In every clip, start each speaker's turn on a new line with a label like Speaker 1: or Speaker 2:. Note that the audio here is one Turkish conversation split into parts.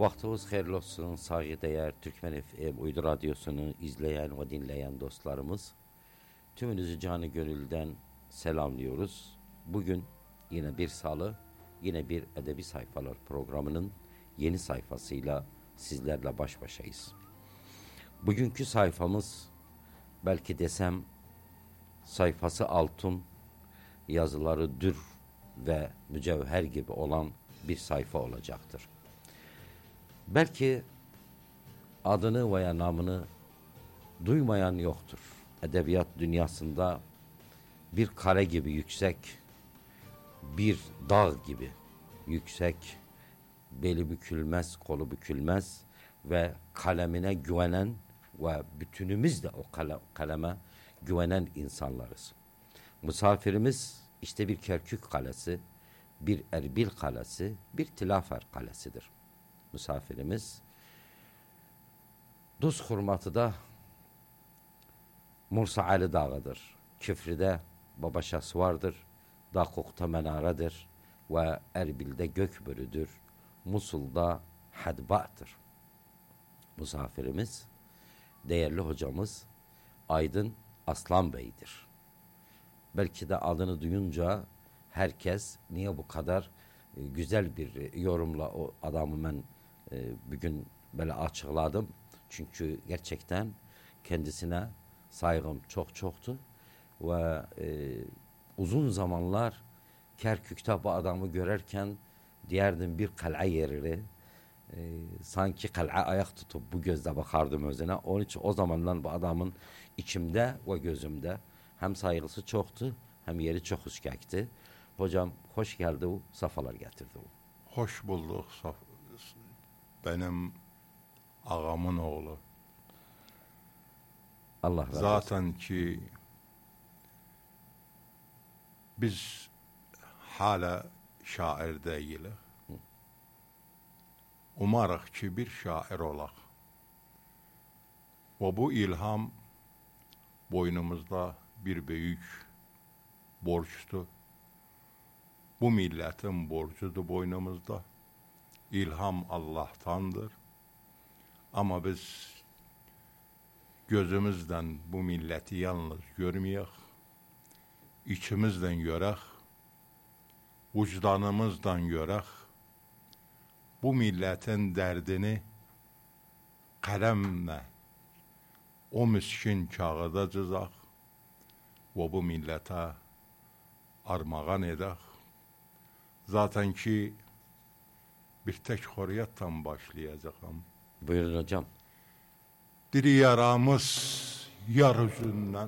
Speaker 1: Vaxtınız xeyirli olsun, saygıdeğer Türkmen FM Uydu Radyosunu izleyen ve dinleyen dostlarımız. Tümünüzü canı gönülden selamlıyoruz. Bugün yine bir salı, yine bir Edebi Sayfalar programının yeni sayfasıyla sizlerle baş başayız. Bugünkü sayfamız belki desem sayfası altın, yazıları dür ve mücevher gibi olan bir sayfa olacaktır. Belki adını veya namını duymayan yoktur. Edebiyat dünyasında bir kare gibi yüksek, bir dağ gibi yüksek, beli bükülmez, kolu bükülmez ve kalemine güvenen ve bütünümüz de o kaleme güvenen insanlarız. Misafirimiz işte bir Kerkük Kalesi, bir Erbil Kalesi, bir Tilafer Kalesi'dir. Misafirimiz Duzhurmatı'da Mursa Ali Dağı'dır. Küfrü'de Baba Şahsuvar'dır. Dakuk'ta Menara'dır ve Erbil'de Gökbörü'dür. Musul'da Hadba'dır. Misafirimiz değerli hocamız Aydın Aslan Bey'dir. Belki de adını duyunca herkes niye bu kadar güzel bir yorumla o adamı ben bugün böyle açıkladım. Çünkü gerçekten kendisine saygım çoktu ve uzun zamanlar Kerkük'te bu adamı görürken diyerdim bir kal'a yerleri sanki kal'a ayak tutup bu gözle bakardım özüne. Onun için o zamandan bu adamın içimde ve gözümde hem saygısı çoktu hem yeri çok hoşgakti. Hocam hoş geldi, safalar getirdi.
Speaker 2: Hoş bulduk. Benim ağamın oğlu.
Speaker 1: Allah razı olsun.
Speaker 2: Zaten ki biz hala şair değiliz. Umarıq ki bir şair olaq. Ve bu ilham boynumuzda bir büyük borçtu. Bu milletin borcudur boynumuzda. İlham Allah'tandır. Ama biz gözümüzden bu milleti yalnız görmeyək, içimizden görək, vicdanımızdan görək, bu milletin derdini kalemle o miskin kağıda cızaq ve bu millete armağan edək. Zaten ki bir tek hürriyattan başlayacağım.
Speaker 1: Buyurun hocam.
Speaker 2: Diri yaramız yar üzündən,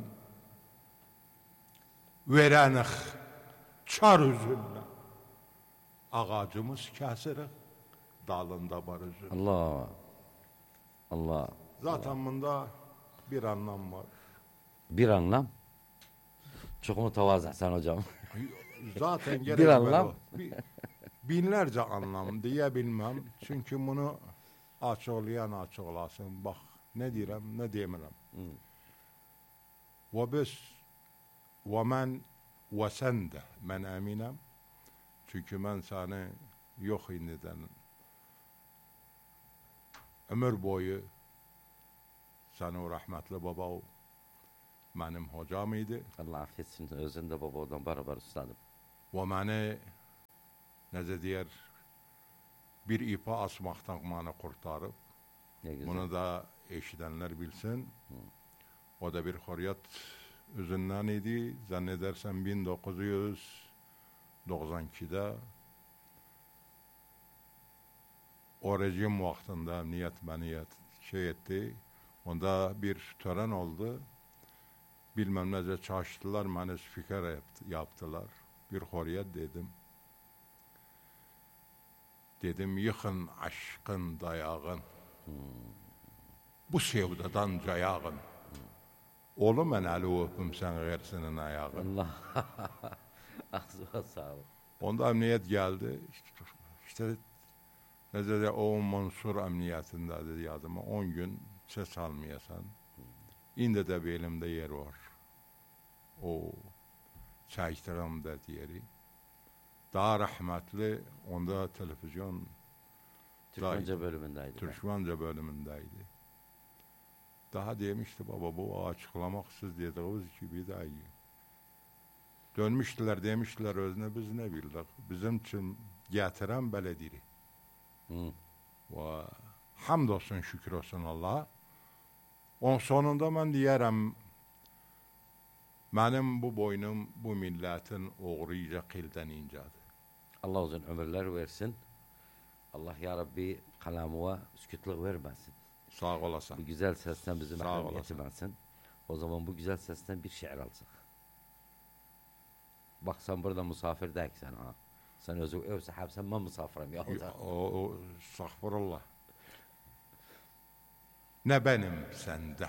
Speaker 2: verənik çar üzündən, ağacımız kəsirik, dalında var üzüm.
Speaker 1: Allah, Allah.
Speaker 2: Zaten bunda bir anlam var.
Speaker 1: Bir anlam? Çok mütevazısın hocam.
Speaker 2: Zaten
Speaker 1: bir anlam?
Speaker 2: Binlerce anlam diyebilmem. Çünkü bunu açıklasın. Bak ne diyeyim, ne diyemem. Ve biz, ve men, ve sen de, ben eminim. Çünkü ben seni yok indiden ömür boyu seni rahmetli baba benim hocam idi.
Speaker 1: Allah affetsin, özünde babadan beraber ustadım.
Speaker 2: Ve beni nece diyer bir ipa asmaktan beni kurtarıp bunu da eşidenler bilsin. O da bir hürriyet üzünden idi. Zannedersem 1992'de o rejim vaktinde niyet beni şey etti. Onda bir tören oldu. Bilmem nece çağıştılar, beni spiker yaptılar. Bir hürriyet dedim. Dedim yıkın aşkın dayağın. Bu sevdadan cayağın. Oğlum ben eli öpüm sen gersinin ayağın.
Speaker 1: Allah. Ağzına sağlık.
Speaker 2: Onda emniyet geldi. İşte nece de o Mansur emniyetinde dedi adıma 10 gün ses almayasan. İndi de bir elimde yer var. O çaytıramda diyeri. Daha rahmetli onda televizyon
Speaker 1: Türkmence bölümündeydi.
Speaker 2: Türkmence bölümündeydi. Daha demişti baba bu açıklamak siz dediğiniz gibi de iyi. Dönmüştüler demiştiler özüne biz ne bildik. Bizim için getiren belediri. Ve hamdolsun şükür olsun Allah'a. Onun sonunda ben diyerem benim bu boynum bu milletin uğrayacak kilden incadı.
Speaker 1: Allah uzun ömürler versin. Allah ya Rabbi kalamıma sükutluk vermesin.
Speaker 2: Sağ olasın.
Speaker 1: Bu güzel sesten bizi
Speaker 2: Sağ
Speaker 1: mahrum
Speaker 2: olasın.
Speaker 1: etmesin. O zaman bu güzel sesten bir şiir alsak. Bak sen burada misafir değil sen ha. Sen özü ev sahipsen ben misafirim ya.
Speaker 2: O estağfurullah. Ne benim sende.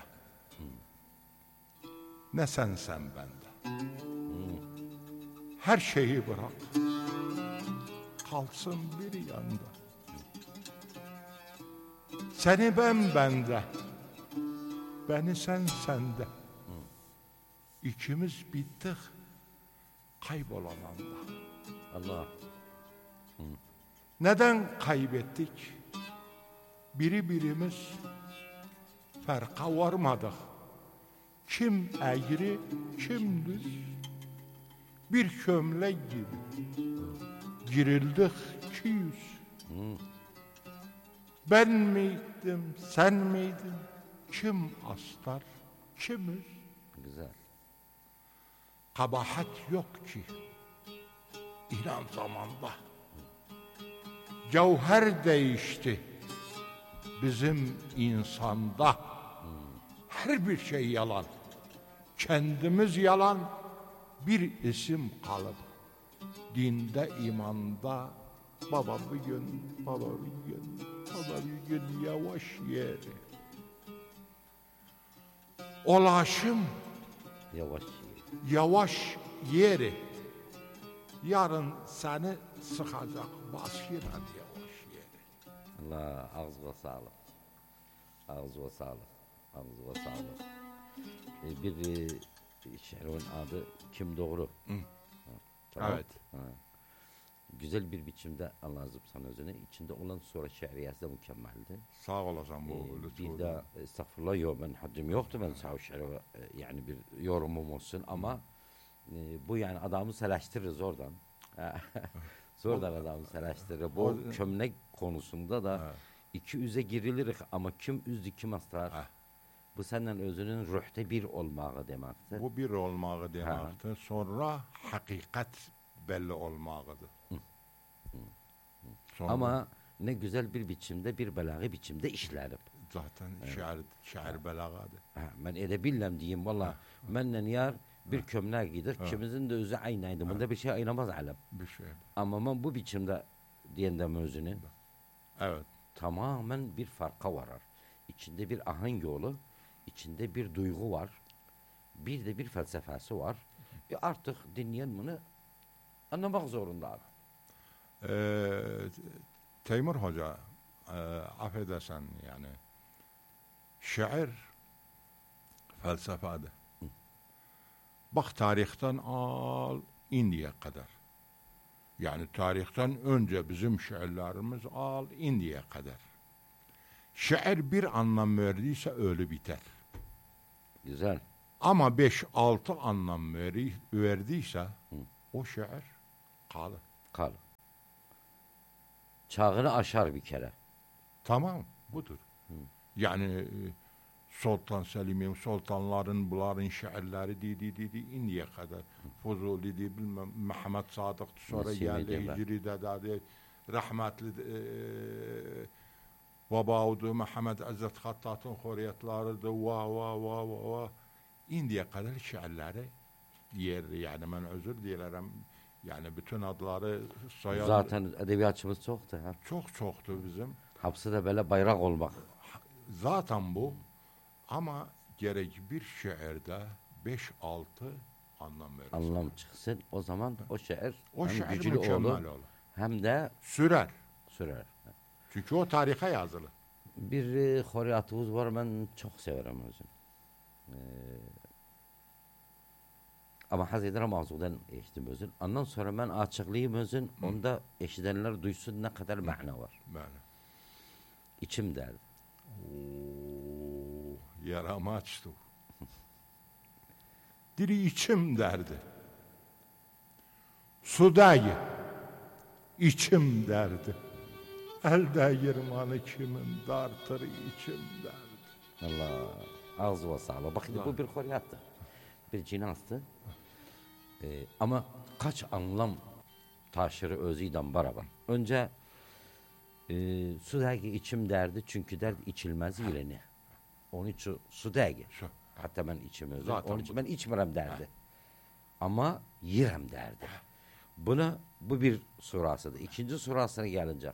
Speaker 2: Ne sen bende. Her şeyi bırak. Kalsın bir yanda. Seni ben bende. Beni sen sende. İkimiz bittik. Kaybolan anda.
Speaker 1: Allah.
Speaker 2: Neden kaybettik? Birimiz farka varmadık. Kim eğri, kim düz. Bir kömlek gibi girildik 200. Ben miydim, sen miydin? Kim astar, kim üz?
Speaker 1: Güzel.
Speaker 2: Kabahat yok ki inan zamanda. Cevher değişti bizim insanda. Her bir şey yalan. Kendimiz yalan. Bir isim kalıp dinde, imanda baba bir gün, baba bir gün, baba bir gün yavaş yeri. Ulaşım
Speaker 1: Yavaş.
Speaker 2: yavaş yeri. Yarın seni sıkacak basıyla yavaş yeri.
Speaker 1: Allah ağzına sağlık. Ağzına sağlık. Ağzına sağlık. Bir şiirin adı Kim Doğru. Tamam.
Speaker 2: Evet.
Speaker 1: Ha. Güzel bir biçimde anlatıp sana özüne. İçinde olan sonra şiiriyası da mükemmeldi.
Speaker 2: Sağ olasın bu lütfu.
Speaker 1: Bir de estağfurullah yok ben haddim yoktu ben sağ şiire yani bir yorumum olsun ama bu yani adamı seleştiririz oradan. Zordan adamı seleştirir. Bu çömlek konusunda da iki üze girilir ama kim üzdü kim astar. Bu senden özünün ruhte bir olmağı demektir.
Speaker 2: Bu bir olmağı demektir. Sonra hakikat belli olmağıdır. Sonra
Speaker 1: Ama ne güzel bir biçimde bir belagı biçimde işlerim.
Speaker 2: zaten şair belagadır.
Speaker 1: Ben edebilmem diyeyim valla. Menden yar bir kömleğe gider. Kimizin de özü aynaydı. Bunda bir şey aynamaz alem.
Speaker 2: Bir şey.
Speaker 1: Ama ben bu biçimde diyendem özünün
Speaker 2: Evet.
Speaker 1: tamamen bir farka varar. İçinde bir ahenk yolu, içinde bir duygu var. Bir de bir felsefesi var. Artık dinleyen bunu anlamak zorunda.
Speaker 2: Teymur Hoca affedersen yani şiir felsefedir. Bak tarihten al indiye kadar. Yani tarihten önce bizim şiirlerimiz al indiye kadar. Şiir bir anlam verdiyse öyle biter.
Speaker 1: Güzel.
Speaker 2: Ama 5-6 anlam verdiyse o şiir kalır.
Speaker 1: Kal. Çağını aşar bir kere.
Speaker 2: Tamam budur. Yani Sultan Selim'in, sultanların, bunların şiirleri dedi indiye kadar. Fuzuli dedi, bilmem, Mehmet Sadık sonra geldi, Hicri'de dedi, rahmetli Vabaudu, Mehmet İzzet Hattat'ın hürriyetleri de va. İndiye kadar şiirleri yer, yani ben özür dilerim. Yani bütün adları soyadı.
Speaker 1: Zaten edebiyatçımız çoktu. Ha.
Speaker 2: Çoktu bizim.
Speaker 1: Hapsi de böyle bayrak olmak.
Speaker 2: Zaten bu. Ama gerek bir şiirde 5-6 anlam verir.
Speaker 1: Anlam çıksın. O zaman o şiir
Speaker 2: O
Speaker 1: hem
Speaker 2: şiir
Speaker 1: güçlü
Speaker 2: mükemmel
Speaker 1: olur
Speaker 2: olur.
Speaker 1: hem de
Speaker 2: Sürer.
Speaker 1: sürer.
Speaker 2: Çünkü o tarihe yazılı.
Speaker 1: Bir horiyatımız var ben çok severim özüm. Ama haz ederim ağzından eşittim özün. Ondan sonra ben açıklayayım özün. Onda eşidenler duysun ne kadar mana var.
Speaker 2: Böyle.
Speaker 1: içim derdi.
Speaker 2: Oo, yaramı açtı. Diri içim derdi. Sudayı içim derdi. El değirmanı kimin dartır içim derdi.
Speaker 1: Allah ağzı ve sağlığı. Bakın bu bir horyattı. Bir cinastı. Ama kaç anlam taşırı özüyle beraber. Önce sudaki içim derdi çünkü derdi içilmez ileni. Onun için sudaki. Hatta ben içim özüm. Onun için ben içmirem derdi. Ama yirem derdi. Bu bir surasıdır. İkinci surasına gelince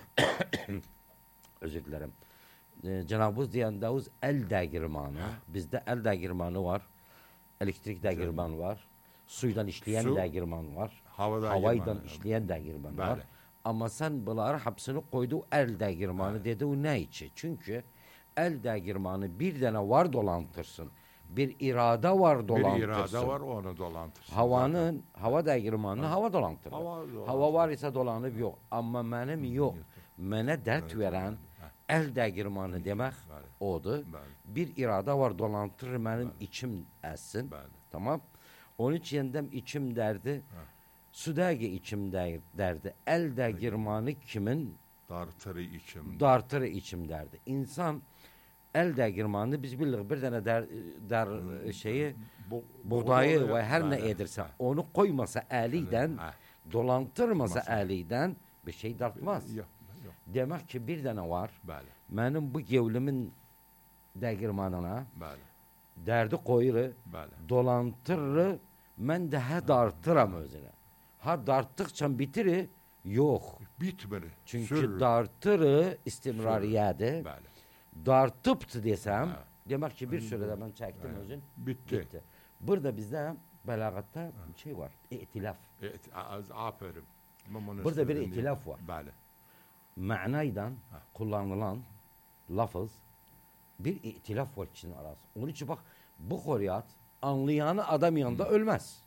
Speaker 1: özür dilerim. Cenab-ı diyen Davuz el degirmanı. Bizde el degirmanı var. Elektrik degirmanı var. Suydan işleyen degirman var. Havaydan işleyen degirman var. Ama sen bunları hepsini koydu el degirmanı dedi. O ne için? Çünkü el degirmanı bir tane var dolantırsın. Bir irade var dolantırsın.
Speaker 2: Bir irade var onu dolantırsın.
Speaker 1: Hava degirmanını hava dolantırır. Hava var ise dolanıp yok. Ama benim yok. Mene dert veren el degirmanı demek odur. Bir irade var dolantırır benim içim essin. Tamam. Onun için yendem içim derdi. Sudagi içim derdi. El degirmanı kimin? Dartırı içim derdi. İnsan el degirmanı biz biliriz bir tane şeyi buğdayı ve her ne edirse onu koymasa eliden dolantırmasa eliden bir şey dartmaz. Demek ki bir tane var. Benim bu gevlimin degirmanına derdi koyuru dolantırı men de ha dartıram özüne. Ha darttıkça bitiri yok.
Speaker 2: Bitmir.
Speaker 1: Çünkü dartırı istimrariyede. Dartıptı desem demek ki bir sürede ben çektim özün.
Speaker 2: Bitti.
Speaker 1: Burada bizde belagatta şey var. İhtilaf.
Speaker 2: Aferin.
Speaker 1: Burada bir ihtilaf var. Manaydan kullanılan lafız bir ihtilaf var kişinin arası. Onun için bak bu horiyat anlayanı adam yanında ölmez.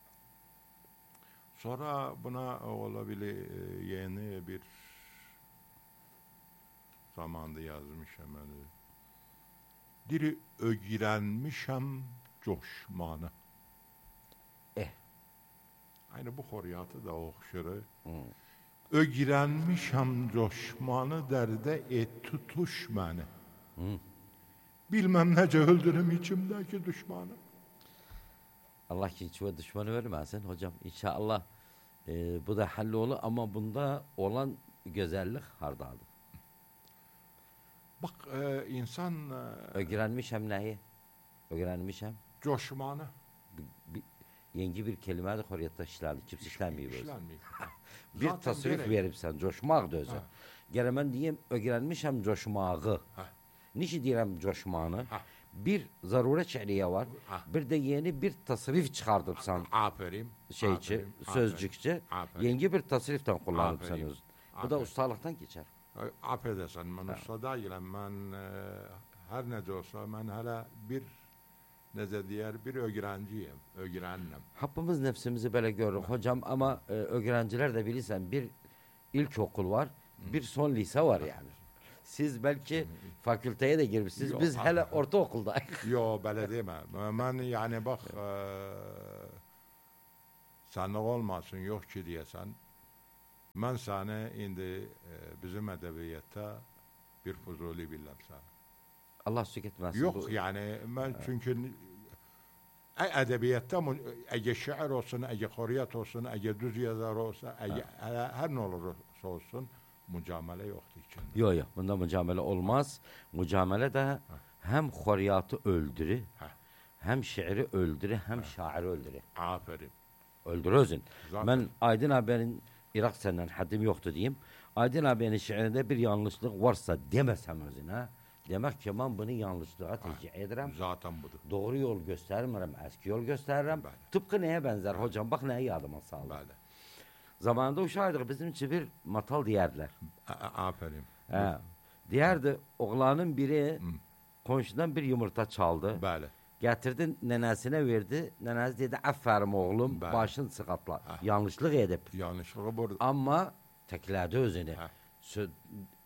Speaker 2: Sonra buna olabilir yeni bir zamanda yazmışım yani. Diri ögirenmişem coşmanı. Aynı bu horiyatı da okşuru. Ögirenmişem coşmanı derde tutuş beni. Bilmem nece öldürüm içimdeki düşmanı.
Speaker 1: Allah ki hiçbir düşmanı vermesin hocam. İnşallah bu da hallolu ama bunda olan güzellik hardadır.
Speaker 2: Bak insan...
Speaker 1: Ögirenmişem neyi? Ögirenmişem?
Speaker 2: Coşmanı.
Speaker 1: Yeni bir kelime de horiyatta işlerdi. Kimse işlenmiyor. Bir tasrif verip sen coşmak da özü. Gene ben diyeyim ögirenmişem coşmağı. Niçin diyeyim coşmağını? Bir zaruret şehriye var. Bir de yeni bir tasrif çıkardım sen.
Speaker 2: Aferin.
Speaker 1: Sözcükçe. Yeni bir tasriften kullanıp sen özün. Bu da ustalıktan geçer.
Speaker 2: Affedersen ben usta değilim. Ben her ne de olsa ben hala bir neze diğer bir öğrenciyim. Öğrendim.
Speaker 1: Hepimiz nefsimizi böyle görürük hocam ama öğrenciler de bilirsen bir ilkokul var, bir son lise var yani. Siz belki fakülteye de girmişsiniz. Biz hele ortaokuldayız.
Speaker 2: Yo böyle deme. Ben yani bak senlik olmasın yok ki diyesen. Ben sana indi bizim edebiyata bir Fuzuli bilmem sana.
Speaker 1: Allah sük etmesin.
Speaker 2: Yok yani ben çünkü edebiyatta ege şiir olsun, ege horiyat olsun, ege düz yazar olsun, her ne olursa olsun mücamele yoktu içinde.
Speaker 1: Yok bunda mücamele olmaz. Mücamele de hem horiyatı öldürü, hem şiiri öldürü, hem şairi öldürü.
Speaker 2: Aferin.
Speaker 1: Öldürüyorsun. Ben Aydın abinin Irak senden haddim yoktu diyeyim. Aydın abinin şiirinde bir yanlışlık varsa demesem özüne. Demek ki ben bunu yanlışlığa tecih ederim.
Speaker 2: Zaten budur.
Speaker 1: Doğru yol göstermiyorum, eski yol gösteririm. Tıpkı neye benzer hocam? Bak neye yadıma sağlar. Zamanında uşağıydık bizim için bir matal diyerdiler.
Speaker 2: Aferin.
Speaker 1: Diyerdi oğlanın biri komşudan bir yumurta çaldı.
Speaker 2: Böyle.
Speaker 1: Getirdi nenesine verdi. Nenesi dedi aferin oğlum başın sıkatla. Yanlışlık edip.
Speaker 2: Yanlışlık burada.
Speaker 1: Ama tekledi özünü.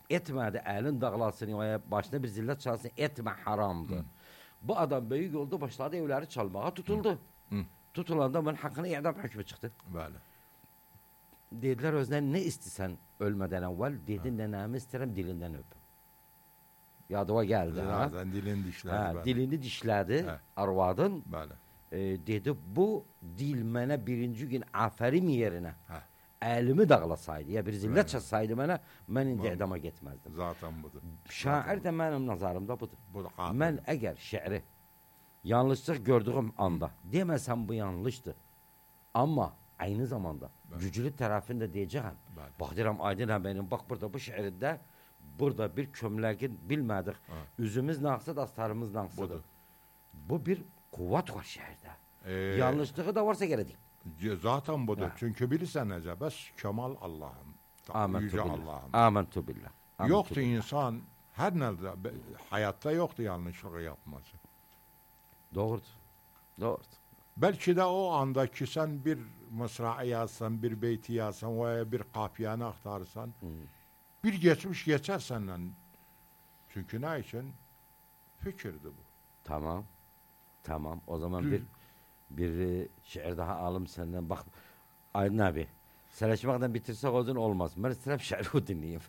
Speaker 1: etmedi, elin dağlasın ya başına bir zillet çalsın, etme haramdı. Bu adam büyük oldu, başladı evleri çalmaya, tutuldu. Tutulanda bunun hakkında idam hükmü çıktı.
Speaker 2: Bəli.
Speaker 1: Dediler özüne ne istesen ölmeden evvel, dedi nenemi isterim dilinden öp. Yadıma geldi.
Speaker 2: Zaten dilini dişlədi.
Speaker 1: Dilini dişledi arvadın.
Speaker 2: Bəli.
Speaker 1: Dedi bu dil mənə birinci gün aferin yerine
Speaker 2: Hə.
Speaker 1: elimi dağlasaydı ya bir zillet çalsaydı mənə, mən indi idama getmezdim.
Speaker 2: Zaten budur.
Speaker 1: Şair de benim nazarımda budur.
Speaker 2: Budur.
Speaker 1: Ben eğer şiiri yanlışlık gördüğüm anda demesem bu yanlıştı. Ama aynı zamanda güclü tarafında diyeceğim. Bak derim Aydın benim bak burada bu şiirde burada bir kömleğin bilmedik. Üzümüz naksı dastarımız naksıdır. Bu bir kuvvet var şiirde. Yanlışlığı da varsa geredik.
Speaker 2: Zaten budur. Çünkü bilirsen necə, bəs Kemal Allah'ım. Yüce Allah'ım.
Speaker 1: Amentu billah.
Speaker 2: Yoktu insan her nerede hayatta yoktu yanlışlığı yapması.
Speaker 1: Doğrudur. Doğrudur.
Speaker 2: Belki de o andaki sen bir mısra yazsan, bir beyti yazsan veya bir kafiyanı aktarsan bir geçmiş geçer senden. Çünkü ne için? Fikirdi bu.
Speaker 1: Tamam. Tamam. O zaman bir şiir daha alım senden. Bak Aydın abi. Seleşmekten bitirsek o zaman olmaz. Ben istedim şiiri dinleyeyim.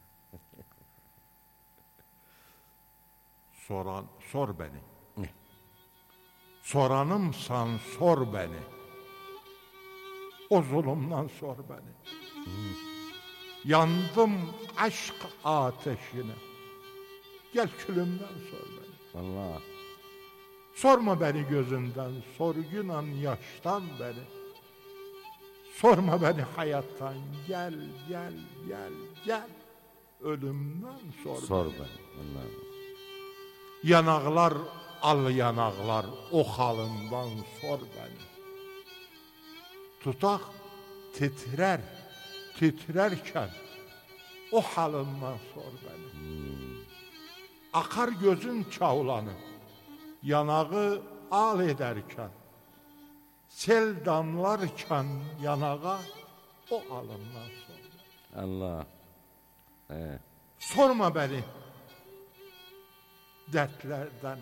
Speaker 2: Sor beni.
Speaker 1: Ne?
Speaker 2: Soranımsan sor beni. O zulümden sor beni. Yandım aşk ateşine. Gel külümden sor beni.
Speaker 1: Allah.
Speaker 2: Sorma beni gözünden, sorgunan yaştan beni. Sorma beni hayattan, gel, gel, gel, gel. Ölümden sor beni.
Speaker 1: Allah.
Speaker 2: Yanaklar, al yanaklar, o halından sor beni. Tutak titrer, titrerken o halından sor beni. Akar gözün çağulanı, yanağı al ederken, sel damlarken yanağa o alından sor beni.
Speaker 1: Allah.
Speaker 2: Sorma beni dertlerden,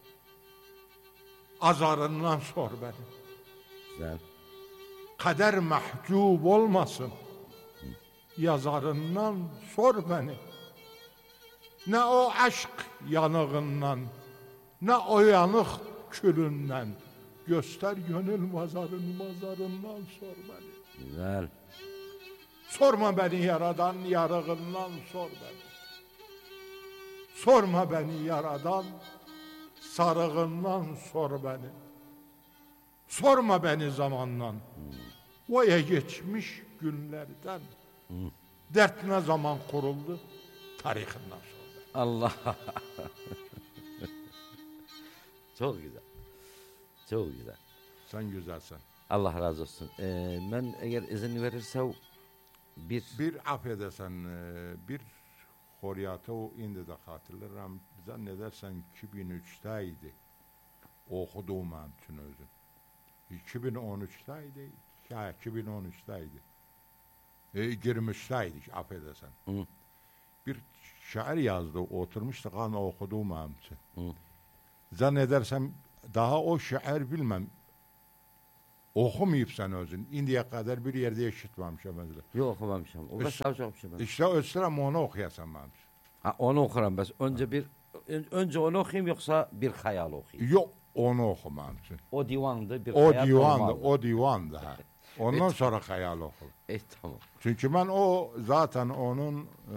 Speaker 2: azarından sor beni.
Speaker 1: Güzel.
Speaker 2: Kader mahcup olmasın, yazarından sor beni. Ne o aşk yanığından, ne o yanık külünden, göster gönül mazarından sor beni.
Speaker 1: Güzel.
Speaker 2: Sorma beni yaradan yarığından sor beni. Sorma beni yaradan sarığından sor beni. Sorma beni zamandan. Vaya geçmiş günlerden. Dert ne zaman kuruldu? Tarihinden sor beni.
Speaker 1: Allah. Çok güzel. Çok güzel.
Speaker 2: Sen güzelsen.
Speaker 1: Allah razı olsun. Ben eğer izin verirse
Speaker 2: bir affedersen bir horiyata o indi de hatırlarım. Zannedersen 2003'teydi. Okuduğum için özüm. 2013'teydi. Ya 2013'teydi. Girmişteydik affedersen. Bir şair yazdı. Oturmuştuk ama okuduğum için. Zannedersem daha o şair bilmem. Okumayıp sen özün. İndiye kadar bir yerde eşitmemişim mesela.
Speaker 1: yok okumamışım. O da savcımışım.
Speaker 2: İşte ötürem onu okuyasan ben.
Speaker 1: Onu okuram bes. Önce onu okuyayım yoksa bir hayal okuyayım.
Speaker 2: Yok onu okumam için.
Speaker 1: O divandı bir
Speaker 2: O
Speaker 1: hayal
Speaker 2: divandı,
Speaker 1: olmalı.
Speaker 2: o divandı. Ondan sonra hayal oku.
Speaker 1: Tamam.
Speaker 2: Çünkü ben o zaten onun